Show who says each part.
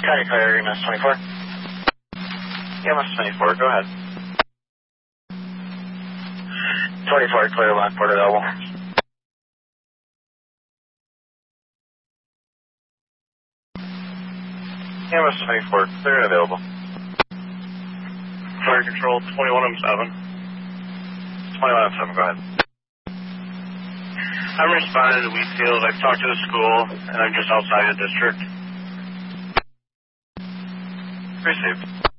Speaker 1: County Clear, EMS 24.
Speaker 2: EMS 24, go ahead.
Speaker 1: 24, clear Lockport available.
Speaker 2: EMS 24, clear and available.
Speaker 3: Fire Control 21M7.
Speaker 2: 21M7, go ahead.
Speaker 3: I'm responding to Wheatfield. I've talked to the school, and I'm just outside the district.
Speaker 2: Received.